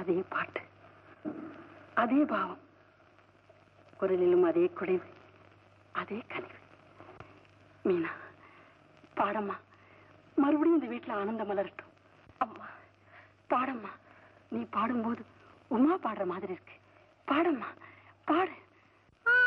அதே பாட்டு, அதே பாவம், குரலிலும் அதே குடைவு, அதே கனிவு. மீனா பாடம்மா, மறுபடியும் இந்த வீட்டுல ஆனந்தம் மலரட்டும். அம்மா பாடம்மா, நீ பாடும்போது உமா பாடுற மாதிரி இருக்கு. பாடம்மா பாடு.